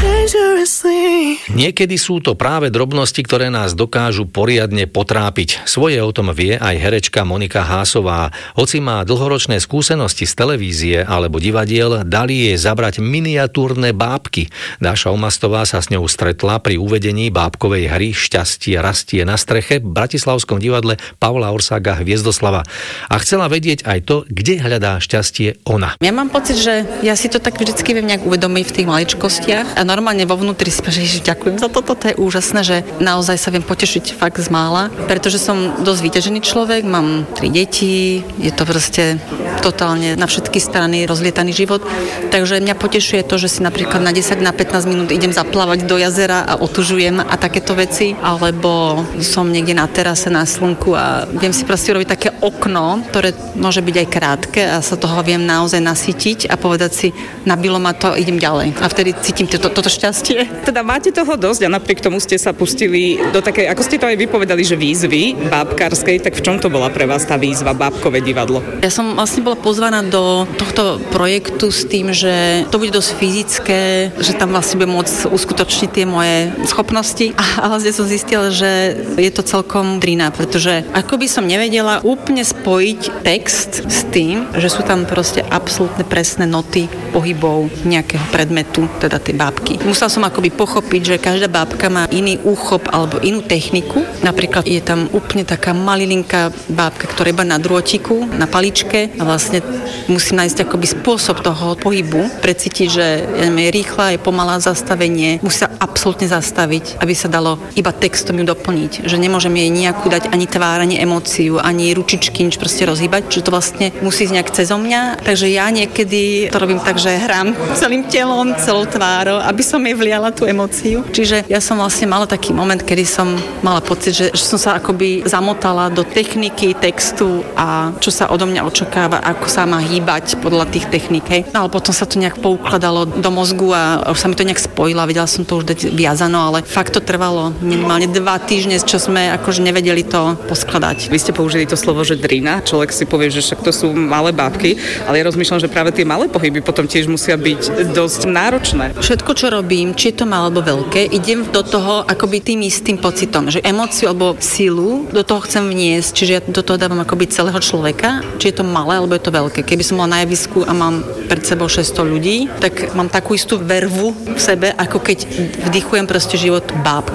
Niekedy sú to práve drobnosti, ktoré nás dokážu poriadne potrápiť. Svoje o tom vie aj herečka Monika Hásová. Hoci má dlhoročné skúsenosti z televízie alebo divadiel, dali jej zabrať miniatúrne bábky. Dáša Omastová sa s ňou stretla pri uvedení bábkovej hry Šťastie rastie na streche v bratislavskom divadle Pavla Orsága Hviezdoslava. A chcela vedieť aj to, kde hľadá šťastie ona. Ja mám pocit, že ja si to tak vždycky viem nejak uvedomiť v tých maličkostiach a normálne vo vnútri si Ježiš, ďakujem za toto, to je úžasné, že naozaj sa viem potešiť fakt z mála, pretože som dosť vyťažený človek, mám 3 deti, je to proste totálne na všetky strany rozlietaný život, takže mňa potešuje to, že si napríklad na 10 na 15 minút idem zaplávať do jazera a otužujem a takéto veci, alebo som niekde na terase na slnku a viem si proste robiť také okno, ktoré môže byť aj krátke a sa toho viem naozaj nasytiť a povedať si, nabilo ma to a idem ďalej. A vtedy cítim toto šťastie. Teda máte toho dosť a napriek tomu ste sa pustili do takej, ako ste to aj vypovedali, že výzvy bábkarskej, tak v čom to bola pre vás tá výzva Bábkové divadlo? Ja som vlastne bola pozvaná do tohto projektu s tým, že to bude dosť fyzické, že tam vlastne budem môcť uskutočniť tie moje schopnosti a vlastne som zistila, že je to celkom drina, pretože ako by som nevedela úplne spojiť text s tým, že sú tam proste absolútne presné noty pohybov nejakého predmetu, teda tej bábky. Musela som akoby pochopiť, že každá bábka má iný úchop alebo inú techniku. Napríklad je tam úplne taká malilinká bábka, ktorá iba na drôtiku, na paličke a vlastne musím nájsť akoby spôsob toho pohybu, precítiť, že je rýchla, je pomalá zastavenie, musí sa absolútne zastaviť, aby sa dalo iba textom ju doplniť, že nemôžem jej nejakú dať ani tvár, ani emóciu, ani ručičky, nič proste rozhýbať, že to vlastne musí ísť nejak cezo mňa. Takže ja niekedy to robím tak, že hrám celým telom, celou tvárou, aby som jej vliala tú emóciu. Čiže ja som vlastne mala taký moment, kedy som mala pocit, že som sa akoby zamotala do techniky, textu a čo sa odo mňa očakáva, ako sa má hýbať podľa tých techník. No ale potom sa to nejak poukladalo do mozgu a už sa mi to nejak spojilo a vedela som to už dať viazano, ale fakt to trvalo minimálne 2 týždne, čo sme akože nevedeli to poskladať. Vy ste použili to slovo, že drina. Človek si povie, že však to sú malé bábky, ale ja rozmýšľam, že práve tie malé pohyby potom tiež musia byť dosť náročné. Všetko, čo robím, či je to malé alebo veľké, idem do toho akoby tým istým pocitom, že emóciu alebo silu do toho chcem vniesť, čiže ja do toho dávam akoby celého človeka, či je to malé alebo je to veľké. Keby som bola na javisku a mám pred sebou 600 ľudí, tak mám takú istú vervu v sebe, ako keď vdychujem proste život bábky.